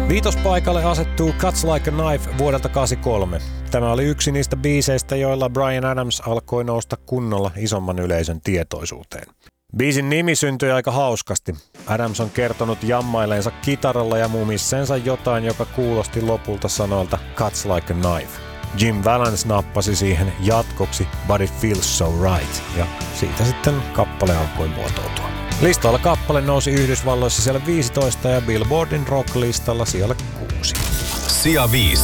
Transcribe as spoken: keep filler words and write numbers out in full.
Viitospaikalle asettuu Cuts Like a Knife vuodelta kahdeksankymmentäkolme. Tämä oli yksi niistä biiseistä, joilla Bryan Adams alkoi nousta kunnolla isomman yleisön tietoisuuteen. Biisin nimi syntyi aika hauskasti. Adams on kertonut jammaileensa kitaralla ja mumisseensa jotain, joka kuulosti lopulta sanoilta Cuts Like a Knife. Jim Vallance nappasi siihen jatkoksi But It Feels So Right, ja siitä sitten kappale alkoi muotoutua. Listoilla kappale nousi Yhdysvalloissa siellä viisitoista ja Billboardin rock-listalla siellä kuusi. Sija viisi.